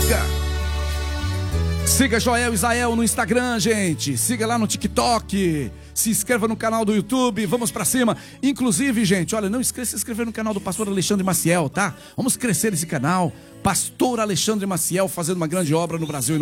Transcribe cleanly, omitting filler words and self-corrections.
Siga Joel Israel no Instagram, gente. Siga lá no TikTok. Se inscreva no canal do YouTube. Vamos pra cima. Inclusive, gente, olha, não esqueça de se inscrever no canal do pastor Alexandre Maciel, tá? Vamos crescer esse canal. Pastor Alexandre Maciel fazendo uma grande obra no Brasil e no